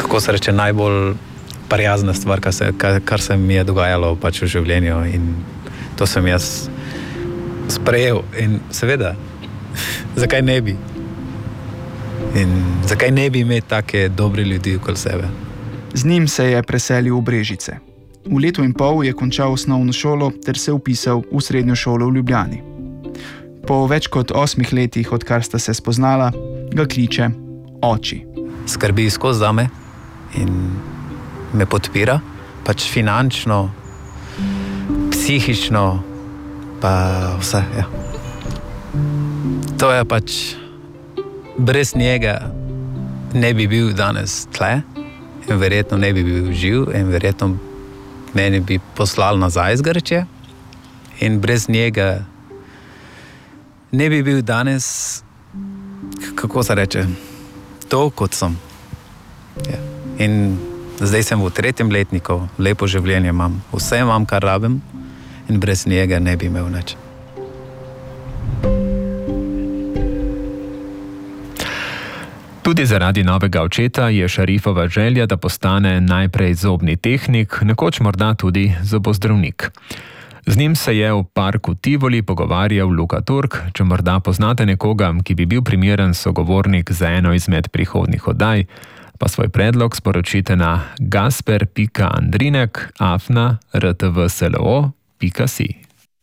kako se reče, najbolj prijazna stvar, kar se mi je dogajalo pač v življenju, in to sem jaz sprejel. In seveda, zakaj ne bi? In zakaj ne bi imeti take dobre ljudi okoli sebe? Z njim se je preselil v Brežice. V 1,5 leta je končal osnovno šolo ter se vpisal v srednjo šolo v Ljubljani. Po več kot 8 letih, odkar sta se spoznala, ga kliče oči. Skrbi skozi zame in me podpira, pač finančno, psihično, pa vse, ja. To je pač, brez njega ne bi bil danes tle in verjetno ne bi bil živ in verjetno meni bi poslal nazaj z Grčije in brez njega ne bi bil danes, kako se reče, to, kot sem. Ja. In zdaj sem v 3. letniku, lepo življenje imam, vse imam, kar rabim, in brez njega ne bi imel nič. Tudi zaradi novega očeta je Šarifova želja, da postane najprej zobni tehnik, nekoč morda tudi zobozdravnik. Z njim se je v parku Tivoli pogovarjal Luka Turk. Če morda poznate nekoga, ki bi bil primeren sogovornik za eno izmed prihodnjih oddaj, pa svoj predlog sporočite na gasper.andrinek@rtvslo.si.